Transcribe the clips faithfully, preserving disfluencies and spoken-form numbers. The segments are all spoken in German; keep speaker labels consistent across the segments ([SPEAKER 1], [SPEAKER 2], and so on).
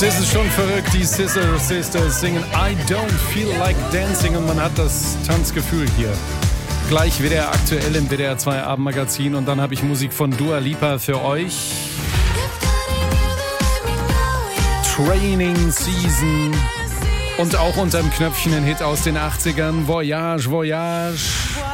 [SPEAKER 1] Das ist schon verrückt, die Sister Sisters singen I Don't Feel Like Dancing und man hat das Tanzgefühl hier. Gleich W D R aktuell im W D R zwei Abendmagazin und dann habe ich Musik von Dua Lipa für euch. Training Season und auch unterm Knöpfchen ein Hit aus den achtzigern, Voyage, Voyage.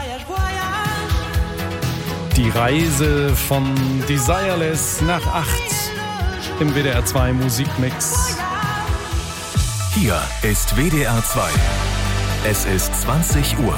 [SPEAKER 1] Die Reise von Desireless nach acht im W D R zwei Musikmix.
[SPEAKER 2] Hier ist W D R zwei. Es ist zwanzig Uhr.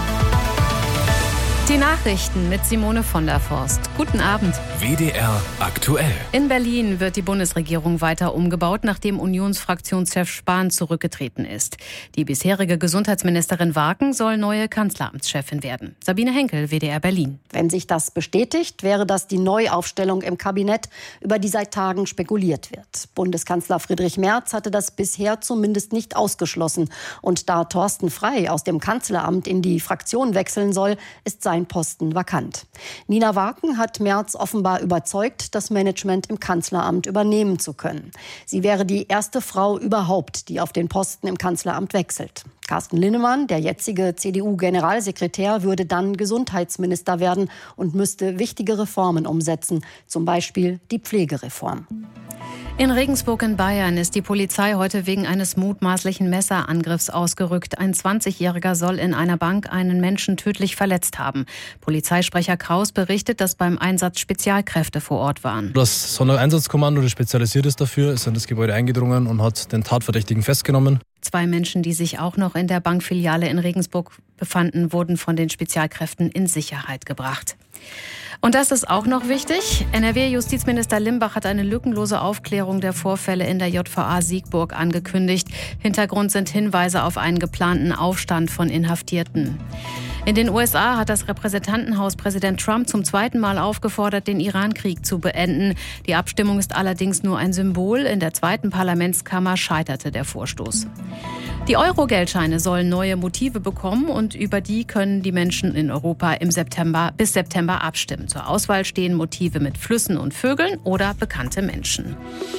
[SPEAKER 3] Die Nachrichten mit Simone von der Forst. Guten Abend.
[SPEAKER 2] W D R aktuell.
[SPEAKER 3] In Berlin wird die Bundesregierung weiter umgebaut, nachdem Unionsfraktionschef Spahn zurückgetreten ist. Die bisherige Gesundheitsministerin Waken soll neue Kanzleramtschefin werden. Sabine Henkel, W D R Berlin.
[SPEAKER 4] Wenn sich das bestätigt, wäre das die Neuaufstellung im Kabinett, über die seit Tagen spekuliert wird. Bundeskanzler Friedrich Merz hatte das bisher zumindest nicht ausgeschlossen. Und da Thorsten Frey aus dem Kanzleramt in die Fraktion wechseln soll, ist sein Posten vakant. Nina Waken hat Merz offenbar überzeugt, das Management im Kanzleramt übernehmen zu können. Sie wäre die erste Frau überhaupt, die auf den Posten im Kanzleramt wechselt. Carsten Linnemann, der jetzige C D U-Generalsekretär, würde dann Gesundheitsminister werden und müsste wichtige Reformen umsetzen, zum Beispiel die Pflegereform.
[SPEAKER 3] In Regensburg in Bayern ist die Polizei heute wegen eines mutmaßlichen Messerangriffs ausgerückt. Ein zwanzigjähriger soll in einer Bank einen Menschen tödlich verletzt haben. Polizeisprecher Kraus berichtet, dass beim Einsatz Spezialkräfte vor Ort waren.
[SPEAKER 5] Das Sondereinsatzkommando, das spezialisiert ist dafür, ist in das Gebäude eingedrungen und hat den Tatverdächtigen festgenommen.
[SPEAKER 3] Zwei Menschen, die sich auch noch in der Bankfiliale in Regensburg befanden, wurden von den Spezialkräften in Sicherheit gebracht. Und das ist auch noch wichtig. N R W-Justizminister Limbach hat eine lückenlose Aufklärung der Vorfälle in der J V A Siegburg angekündigt. Hintergrund sind Hinweise auf einen geplanten Aufstand von Inhaftierten. In den U S A hat das Repräsentantenhaus Präsident Trump zum zweiten Mal aufgefordert, den Iran-Krieg zu beenden. Die Abstimmung ist allerdings nur ein Symbol. In der zweiten Parlamentskammer scheiterte der Vorstoß. Die Euro-Geldscheine sollen neue Motive bekommen und über die können die Menschen in Europa im September bis September abstimmen. Zur Auswahl stehen Motive mit Flüssen und Vögeln oder bekannte Menschen.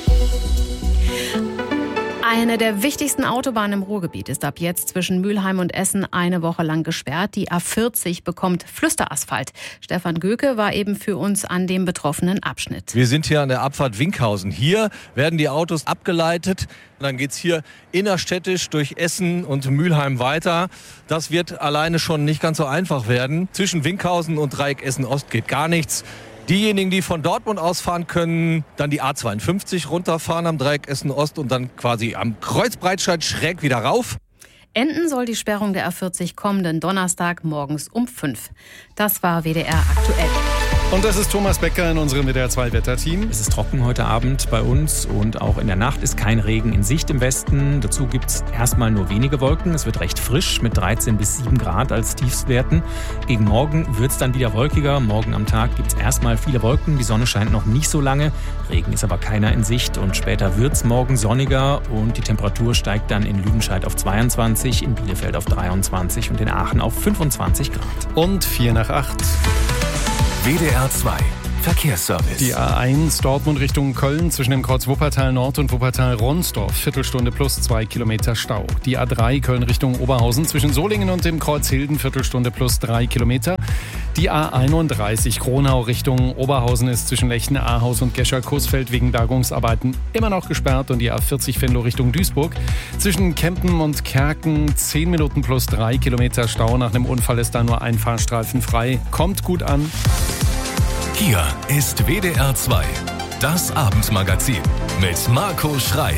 [SPEAKER 3] Eine der wichtigsten Autobahnen im Ruhrgebiet ist ab jetzt zwischen Mülheim und Essen eine Woche lang gesperrt. Die A vierzig bekommt Flüsterasphalt. Stefan Göke war eben für uns an dem betroffenen Abschnitt.
[SPEAKER 6] Wir sind hier an der Abfahrt Winkhausen. Hier werden die Autos abgeleitet. Dann geht's hier innerstädtisch durch Essen und Mülheim weiter. Das wird alleine schon nicht ganz so einfach werden. Zwischen Winkhausen und Dreieck Essen-Ost geht gar nichts. Diejenigen, die von Dortmund ausfahren, können dann die A zweiundfünfzig runterfahren am Dreieck Essen-Ost und dann quasi am Kreuzbreitscheid schräg wieder rauf.
[SPEAKER 3] Enden soll die Sperrung der A vierzig kommenden Donnerstag morgens um fünf. Das war W D R aktuell.
[SPEAKER 1] Und das ist Thomas Becker in unserem W D R zwei Wetterteam.
[SPEAKER 7] Es ist trocken heute Abend bei uns und auch in der Nacht ist kein Regen in Sicht im Westen. Dazu gibt es erstmal nur wenige Wolken. Es wird recht frisch mit dreizehn bis sieben Grad als Tiefstwerten. Gegen morgen wird es dann wieder wolkiger. Morgen am Tag gibt es erstmal viele Wolken. Die Sonne scheint noch nicht so lange. Regen ist aber keiner in Sicht. Und später wird es morgen sonniger und die Temperatur steigt dann in Lüdenscheid auf zweiundzwanzig, in Bielefeld auf dreiundzwanzig und in Aachen auf fünfundzwanzig Grad.
[SPEAKER 1] Und vier nach acht.
[SPEAKER 2] W D R zwei Verkehrsservice.
[SPEAKER 1] Die A eins Dortmund Richtung Köln zwischen dem Kreuz Wuppertal Nord und Wuppertal Ronsdorf. Viertelstunde plus zwei Kilometer Stau. Die A drei Köln Richtung Oberhausen zwischen Solingen und dem Kreuz Hilden. Viertelstunde plus drei Kilometer. Die A einunddreißig Kronau Richtung Oberhausen ist zwischen Lechten, Ahaus und Gescher-Coesfeld wegen Bergungsarbeiten immer noch gesperrt. Und die A vierzig Venlo Richtung Duisburg zwischen Kempen und Kerken zehn Minuten plus drei Kilometer Stau. Nach einem Unfall ist da nur ein Fahrstreifen frei. Kommt gut an.
[SPEAKER 2] Hier ist W D R zwei, das Abendmagazin mit Marco Schreil.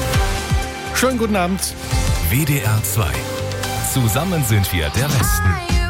[SPEAKER 1] Schönen guten Abend.
[SPEAKER 2] W D R zwei. Zusammen sind wir der Westen.